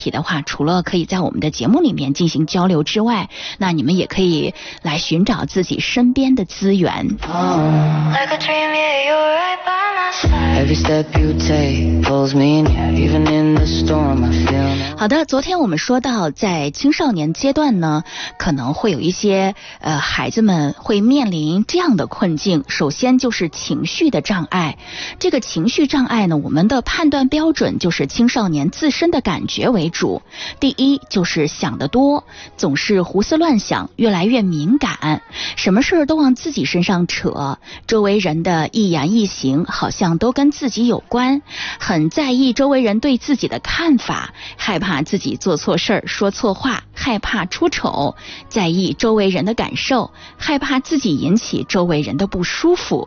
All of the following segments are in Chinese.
的话，除了可以在我们的节目里面进行交流之外，那你们也可以来寻找自己身边的资源。好的，昨天我们说到在青少年阶段呢，可能会有一些孩子们会面临这样的困境。首先就是情绪的障碍，这个情绪障碍呢，我们的判断标准就是青少年自身的感觉为主。第一就是想得多，总是胡思乱想，越来越敏感，什么事都往自己身上扯，周围人的一言一行好像都跟自己有关，很在意周围人对自己的看法，害怕自己做错事儿说错话，害怕出丑，在意周围人的感受，害怕自己引起周围人的不舒服。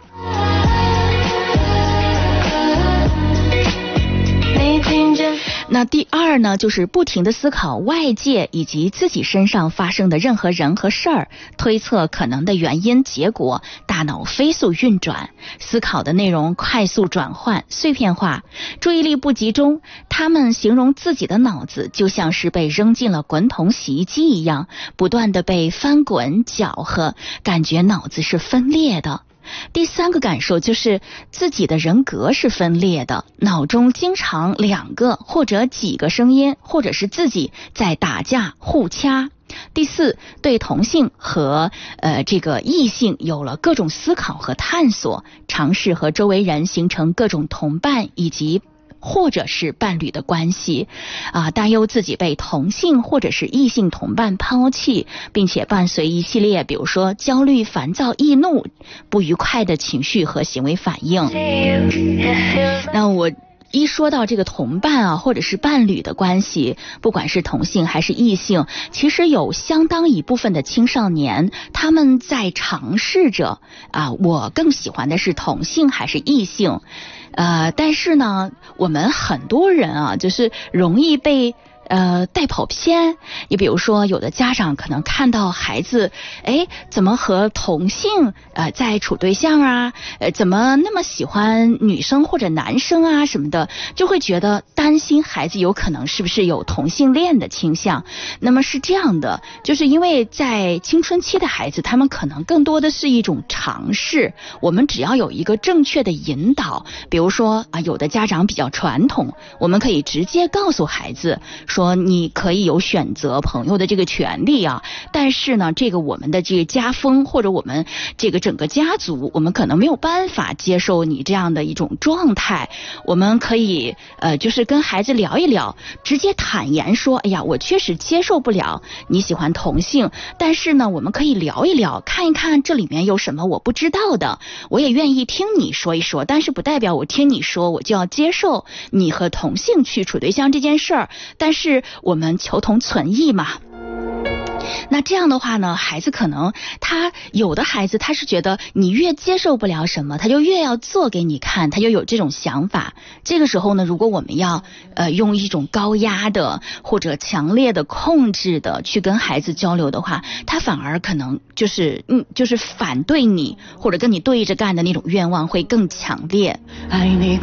那第二呢，就是不停地思考外界以及自己身上发生的任何人和事儿，推测可能的原因结果，大脑飞速运转，思考的内容快速转换，碎片化，注意力不集中。他们形容自己的脑子就像是被扔进了滚筒洗衣机一样，不断地被翻滚搅和，感觉脑子是分裂的。第三个感受就是自己的人格是分裂的，脑中经常两个或者几个声音，或者是自己在打架互掐。第四，对同性和这个异性有了各种思考和探索，尝试和周围人形成各种同伴以及或者是伴侣的关系，担忧自己被同性或者是异性同伴抛弃，并且伴随一系列比如说焦虑、烦躁、易怒、不愉快的情绪和行为反应。那我一说到这个同伴或者是伴侣的关系，不管是同性还是异性，其实有相当一部分的青少年他们在尝试着我更喜欢的是同性还是异性。但是呢，我们很多人就是容易被带跑偏。你比如说有的家长可能看到孩子怎么和同性在处对象怎么那么喜欢女生或者男生什么的，就会觉得担心孩子有可能是不是有同性恋的倾向。那么是这样的，就是因为在青春期的孩子，他们可能更多的是一种尝试，我们只要有一个正确的引导，比如说有的家长比较传统，我们可以直接告诉孩子说你可以有选择朋友的这个权利但是呢，这个我们的这个家风或者我们这个整个家族，我们可能没有办法接受你这样的一种状态。我们可以就是跟孩子聊一聊，直接坦言说，哎呀，我确实接受不了你喜欢同性，但是呢，我们可以聊一聊，看一看这里面有什么我不知道的，我也愿意听你说一说，但是不代表我听你说我就要接受你和同性去处对象这件事儿，但是我们求同存异嘛。那这样的话呢，孩子可能有的孩子他是觉得你越接受不了什么，他就越要做给你看，他就有这种想法。这个时候呢，如果我们要用一种高压的或者强烈的控制的去跟孩子交流的话，他反而可能就是反对你或者跟你对着干的那种愿望会更强烈。爱你